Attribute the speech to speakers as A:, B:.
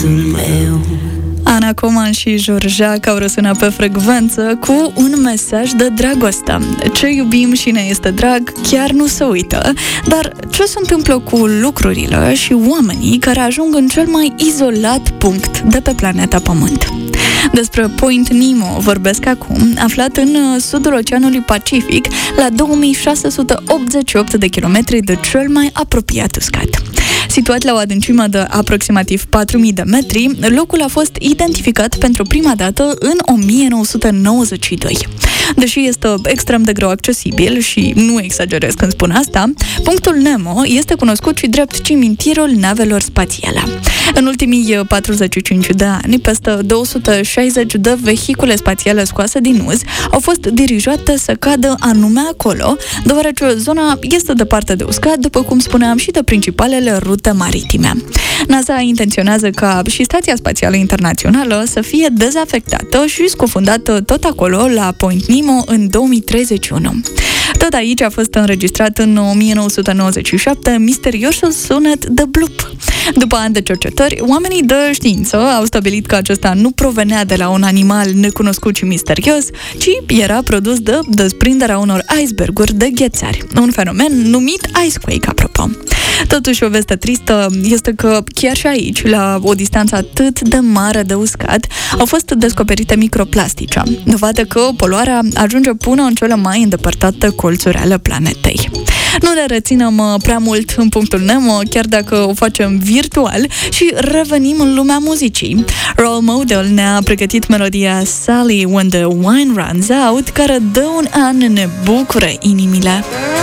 A: pământul meu.
B: Ana Coman și Georgiac au răsunat pe frecvență cu un mesaj de dragoste. Ce iubim și ne este drag chiar nu se uită, dar ce se întâmplă cu lucrurile și oamenii care ajung în cel mai izolat punct de pe planeta Pământ? Despre Point Nemo vorbesc acum, aflat în sudul Oceanului Pacific, la 2688 de kilometri de cel mai apropiat uscat. Situat la o adâncime de aproximativ 4000 de metri, locul a fost identificat pentru prima dată în 1992. Deși este extrem de greu accesibil și nu exagerez când spun asta, punctul Nemo este cunoscut și drept cimitirul navelor spațiale. În ultimii 45 de ani, peste 260 de vehicule spațiale scoase din uz au fost dirijate să cadă anume acolo, deoarece zona este departe de uscat, după cum spuneam, și de principalele rute maritime. NASA intenționează ca și Stația Spațială Internațională să fie dezafectată și scufundată tot acolo, la Point Nemo, în 2031. Tot aici a fost înregistrat în 1997 misteriosul sunet de blup. După ani de cercetări, oamenii de știință au stabilit că acesta nu provenea de la un animal necunoscut și misterios, ci era produs de desprinderea unor iceberguri de ghețari, un fenomen numit icequake, apropo. Totuși, o veste tristă este că chiar și aici, la o distanță atât de mare de uscat, au fost descoperite microplastice, dovadă că poluarea ajunge până în cele mai îndepărtate colțuri ale planetei. Nu ne reținem prea mult în punctul Nemo, chiar dacă o facem virtual, și revenim în lumea muzicii. Role Model ne-a pregătit melodia Sally When the Wine Runs Out, care de un an ne bucură inimile.